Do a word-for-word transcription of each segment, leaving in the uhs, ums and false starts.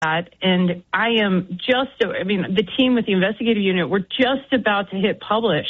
that, and I am just, I mean, the team with the investigative unit, we're just about to hit publish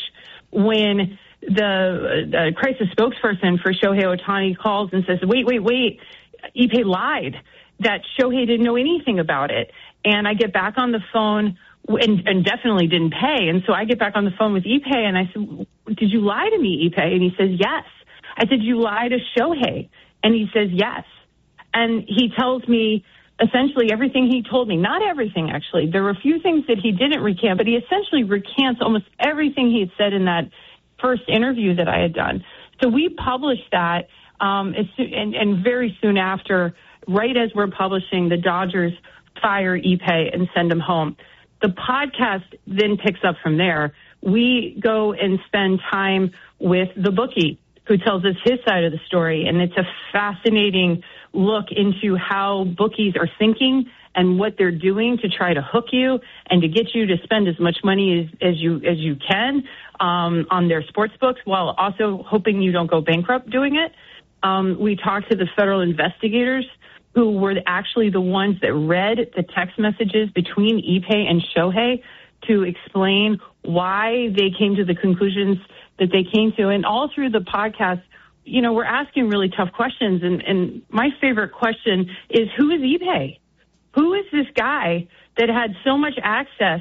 when the, the crisis spokesperson for Shohei Ohtani calls and says, wait, wait, wait, Ippei lied, that Shohei didn't know anything about it. And I get back on the phone and, and definitely didn't pay. And so I get back on the phone with Ippei and I said, did you lie to me, Ippei? And he says, yes. I said, you lie to Shohei? And he says, yes. And he tells me essentially everything he told me. Not everything, actually. There were a few things that he didn't recant, but he essentially recants almost everything he had said in that first interview that I had done. So we published that, um, as soon, and, and very soon after, right as we're publishing, the Dodgers fire Ippei and send him home. The podcast then picks up from there. We go and spend time with the bookie who tells us his side of the story, and it's a fascinating look into how bookies are thinking and what they're doing to try to hook you and to get you to spend as much money as, as you as you can um, on their sports books, while also hoping you don't go bankrupt doing it. Um, we talked to the federal investigators who were actually the ones that read the text messages between Ippei and Shohei to explain why they came to the conclusions that they came to. And all through the podcast, you know, we're asking really tough questions. And, and my favorite question is, who is Ippei? Who is this guy that had so much access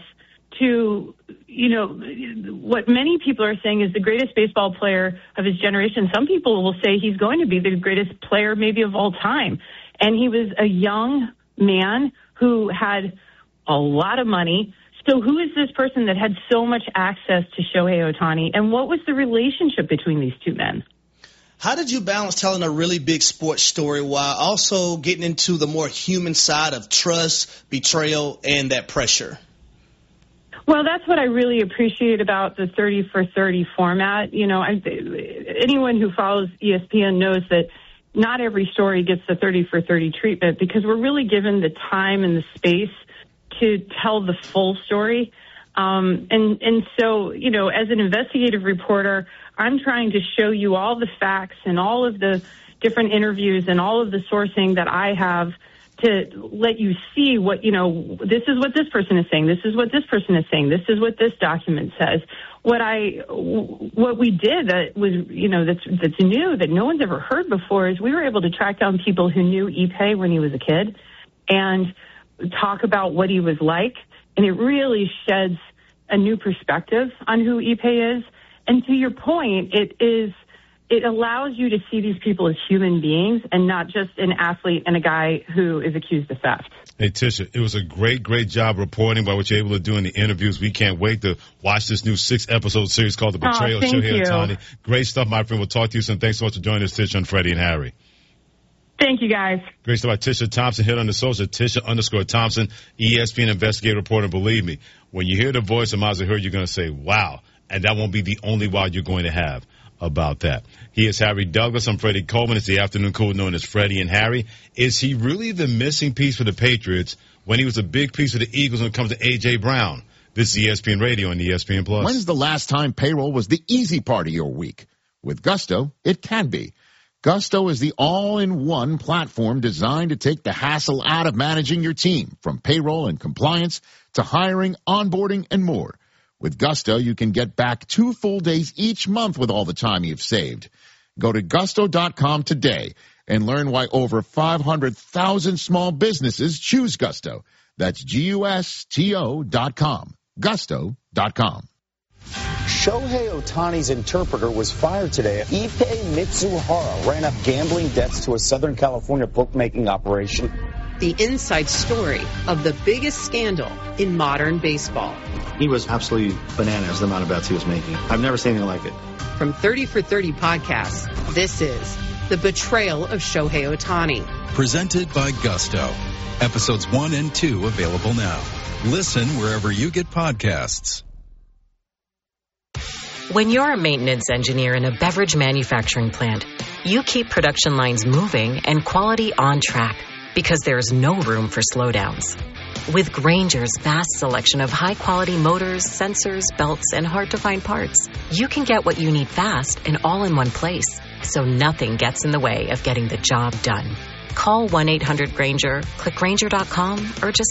to, you know, what many people are saying is the greatest baseball player of his generation? Some people will say he's going to be the greatest player maybe of all time. And he was a young man who had a lot of money. So who is this person that had so much access to Shohei Ohtani? And what was the relationship between these two men? How did you balance telling a really big sports story while also getting into the more human side of trust, betrayal, and that pressure? Well, that's what I really appreciate about the thirty for thirty format. You know, I, anyone who follows E S P N knows that not every story gets the thirty for thirty treatment, because we're really given the time and the space to tell the full story. Um, and, and so, you know, as an investigative reporter, I'm trying to show you all the facts and all of the different interviews and all of the sourcing that I have to let you see what, you know, this is what this person is saying. This is what this person is saying. This is what this document says. What I, what we did that was, you know, that's, that's new, that no one's ever heard before, is we were able to track down people who knew Ippei when he was a kid and talk about what he was like. And it really sheds a new perspective on who Ippei is. And to your point, it is, it allows you to see these people as human beings and not just an athlete and a guy who is accused of theft. Hey, Tisha, it was a great, great job reporting by what you're able to do in the interviews. We can't wait to watch this new six-episode series called The Betrayal of Shohei Ohtani. Great stuff, my friend. We'll talk to you soon. Thanks so much for joining us, Tisha, on Freddie and Harry. Thank you, guys. Great stuff by Tisha Thompson. Hit on the social, Tisha underscore Thompson, E S P N investigative reporter. Believe me, when you hear the voice of Mazahir, you're going to say, wow. And that won't be the only wow you're going to have about that. He is Harry Douglas. I'm Freddie Coleman. It's the afternoon crew known as Freddie and Harry. Is he really the missing piece for the Patriots when he was a big piece for the Eagles when it comes to A J. Brown? This is E S P N Radio and E S P N Plus. When's the last time payroll was the easy part of your week? With Gusto, it can be. Gusto is the all-in-one platform designed to take the hassle out of managing your team, from payroll and compliance to hiring, onboarding, and more. With Gusto, you can get back two full days each month with all the time you've saved. Go to gusto dot com today and learn why over five hundred thousand small businesses choose Gusto. That's G U S T O dot com. gusto dot com. Shohei Ohtani's interpreter was fired today. Ippei Mitsuhara ran up gambling debts to a Southern California bookmaking operation. The inside story of the biggest scandal in modern baseball. He was absolutely bananas, the amount of bets he was making. I've never seen anything like it. From thirty for thirty podcasts, this is The Betrayal of Shohei Ohtani. Presented by Gusto. Episodes one and two available now. Listen wherever you get podcasts. When you're a maintenance engineer in a beverage manufacturing plant, you keep production lines moving and quality on track because there's no room for slowdowns. With Grainger's vast selection of high-quality motors, sensors, belts, and hard-to-find parts, you can get what you need fast and all in one place, so nothing gets in the way of getting the job done. Call one eight hundred Granger, click Granger dot com, or just